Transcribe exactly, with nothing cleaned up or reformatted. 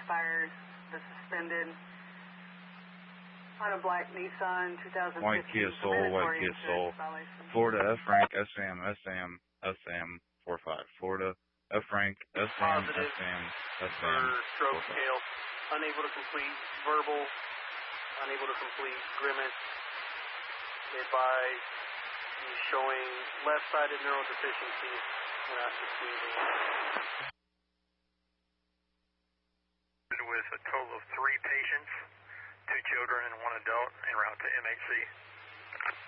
fires, the suspended. On a black Nissan two thousand fifteen. White Kia Soul, White Kia Soul. Florida F Rank S M S M S M four five. Florida F Rank S M S M S M stroke scale. Unable to complete verbal. Unable to complete grimace. Advised he's showing left-sided neural deficiency when after squeezing. With a total of three patients, two children and one adult, en route to M H C.